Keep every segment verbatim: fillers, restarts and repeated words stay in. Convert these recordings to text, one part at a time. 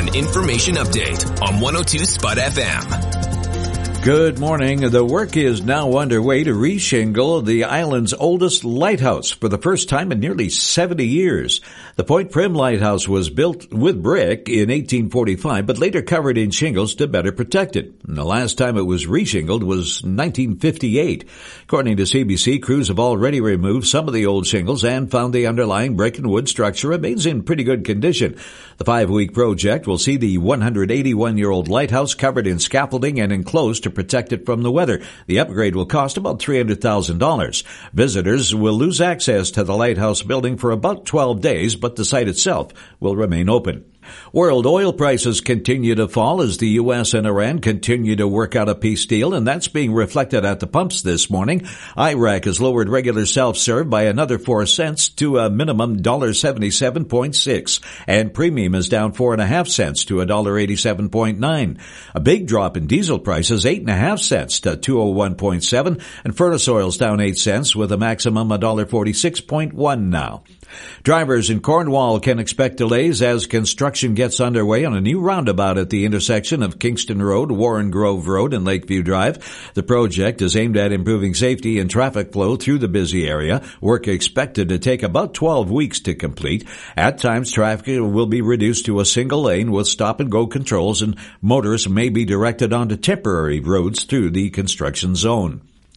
one information update on one oh two Spud F M. Good morning. The work is now underway to reshingle the island's oldest lighthouse for the first time in nearly seventy years. The Point Prim Lighthouse was built with brick in eighteen forty-five, but later covered in shingles to better protect it. And the last time it was reshingled was nineteen fifty-eight. According to C B C, crews have already removed some of the old shingles and found the underlying brick and wood structure remains in pretty good condition. The five-week project will see the one hundred eighty-one-year-old lighthouse covered in scaffolding and enclosed to protect it from the weather. The upgrade will cost about three hundred thousand dollars. Visitors will lose access to the lighthouse building for about twelve days, but the site itself will remain open. World oil prices continue to fall as the U S and Iran continue to work out a peace deal, and that's being reflected at the pumps this morning. I R A C has lowered regular self-serve by another four cents to a minimum one dollar seventy-seven point six, and premium is down four and a half cents to one dollar eighty-seven point nine. A big drop in diesel prices, eight and a half cents to two oh one point seven, and furnace oil's down eight cents with a maximum one dollar forty-six point one now. Drivers in Cornwall can expect delays as construction gets underway on a new roundabout at the intersection of Kingston Road, Warren Grove Road, and Lakeview Drive. The project is aimed at improving safety and traffic flow through the busy area. Work expected to take about twelve weeks to complete. At times, traffic will be reduced to a single lane with stop-and-go controls, and motorists may be directed onto temporary roads through the construction zone.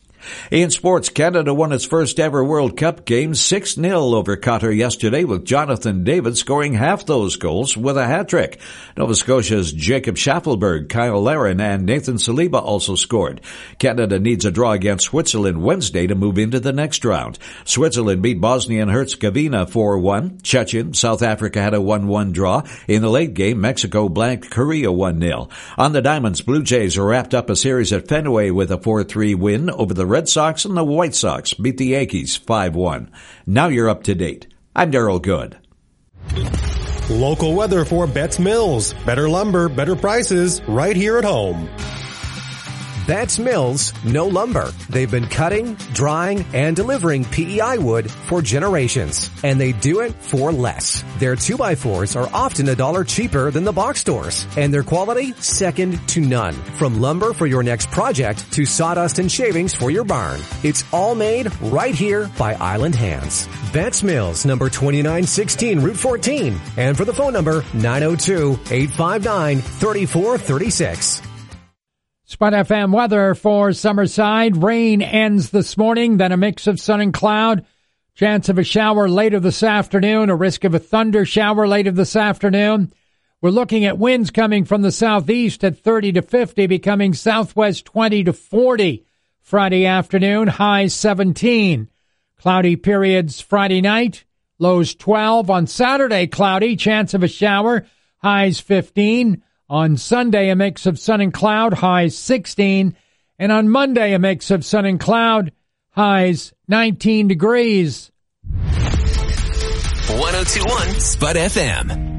In sports, Canada won its first ever World Cup game six nil over Qatar yesterday, with Jonathan David scoring half those goals with a hat-trick. Nova Scotia's Jacob Schaffelberg, Kyle Larin, and Nathan Saliba also scored. Canada needs a draw against Switzerland Wednesday to move into the next round. Switzerland beat Bosnia and Herzegovina four one. Chechen, South Africa had a one one draw. In the late game, Mexico blanked Korea one nil. On the Diamonds, Blue Jays wrapped up a series at Fenway with a four three win over the Red Sox, and the White Sox beat the Yankees five one. Now you're up to date. I'm Darryl Good. Local weather for Betts Mills. Better lumber, better prices, right here at home. Betts Mills, no lumber. They've been cutting, drying, and delivering P E I wood for generations. And they do it for less. Their two by fours are often a dollar cheaper than the box stores. And their quality, second to none. From lumber for your next project to sawdust and shavings for your barn. It's all made right here by Island Hands. Betts Mills, number twenty-nine sixteen, Route fourteen. And for the phone number, nine oh two, eight five nine, three four three six. Spud F M weather for Summerside. Rain ends this morning, then a mix of sun and cloud. Chance of a shower later this afternoon, a risk of a thunder shower later this afternoon. We're looking at winds coming from the southeast at thirty to fifty, becoming southwest twenty to forty. Friday afternoon, highs seventeen. Cloudy periods Friday night, lows twelve. On Saturday, cloudy, chance of a shower, highs fifteen. On Sunday, a mix of sun and cloud, highs sixteen. And on Monday, a mix of sun and cloud, highs nineteen degrees. one oh two point one Spud F M.